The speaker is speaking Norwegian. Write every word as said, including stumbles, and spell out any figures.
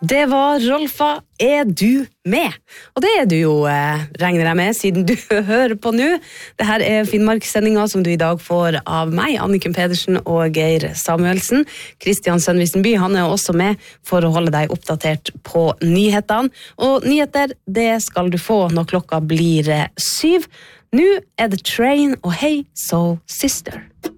Det var Rolfa, er du med? Og det er du jo, eh, regner jeg med, siden du hører på nå. Dette er Finnmarkssendinga som du i dag får av meg, Anniken Pedersen og Geir Samuelsen. Kristian Sønvisenby, han er også med for å holde deg oppdatert på nyhetene. Og nyheter, det skal du få når klokka blir syv. Nå er det Train og Hey Soul Sister.